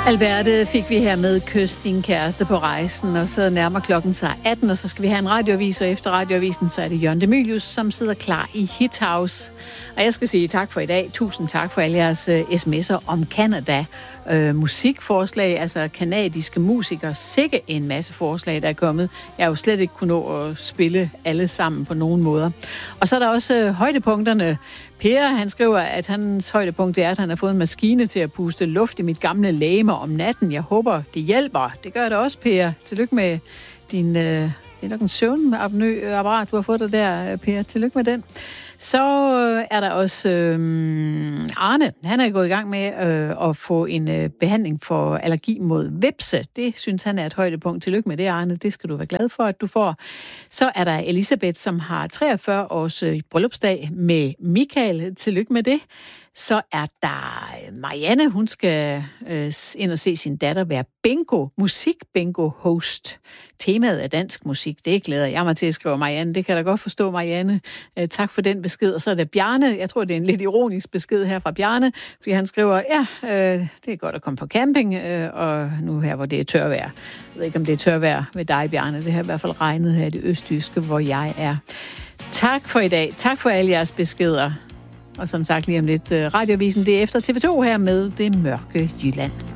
Alberte fik vi her med Kys din kæreste på rejsen, og så nærmer klokken sig 18, og så skal vi have en radioavis, og efter radioavisen, så er det Jørgen de Mylius, som sidder klar i Hit House. Og jeg skal sige tak for i dag. Tusind tak for alle jeres sms'er om Canada. Musikforslag, altså kanadiske musikere. Sikke en masse forslag, der er kommet. Jeg har jo slet ikke kunnet nå at spille alle sammen på nogen måder. Og så er der også højdepunkterne. Per, han skriver, at hans højdepunkt er, at han har fået en maskine til at puste luft i mit gamle legeme om natten. Jeg håber, det hjælper. Det gør det også, Per. Tillykke med din... det er nok en søvnapnø-apparat, du har fået dig der, Per. Tillykke med den. Så er der også Arne. Han er gået i gang med at få en behandling for allergi mod hvepse. Det synes han er et højdepunkt. Tillykke med det, Arne. Det skal du være glad for, at du får. Så er der Elisabeth, som har 43 års bryllupsdag med Michael. Tillykke med det. Så er der Marianne, hun skal ind og se sin datter være musik-bingo-host. Temaet er dansk musik, det glæder jeg mig til at skrive, Marianne. Det kan jeg da godt forstå, Marianne. Tak for den besked. Og så er der Bjarne, jeg tror, det er en lidt ironisk besked her fra Bjarne, fordi han skriver, det er godt at komme på camping, og nu her, hvor det er tørvejr. Jeg ved ikke, om det er tørvejr ved dig, Bjarne. Det har i hvert fald regnet her i det østjyske, hvor jeg er. Tak for i dag. Tak for alle jeres beskeder. Og som sagt lige om lidt, radioavisen, det er efter TV2 her med Det Mørke Jylland.